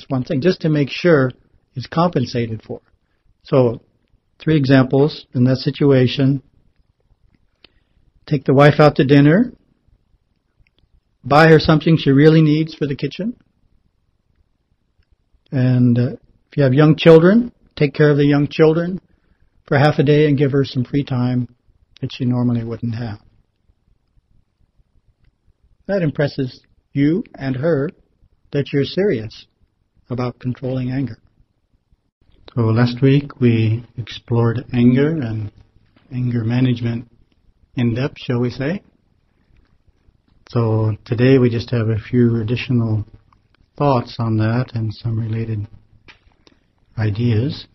That's one thing, just to make sure it's compensated for. So, 3 examples in that situation. Take the wife out to dinner. Buy her something she really needs for the kitchen. And if you have young children, take care of the young children for half a day and give her some free time that she normally wouldn't have. That impresses you and her that you're serious about controlling anger. So last week we explored anger and anger management in depth, shall we say. So today we just have a few additional thoughts on that and some related ideas.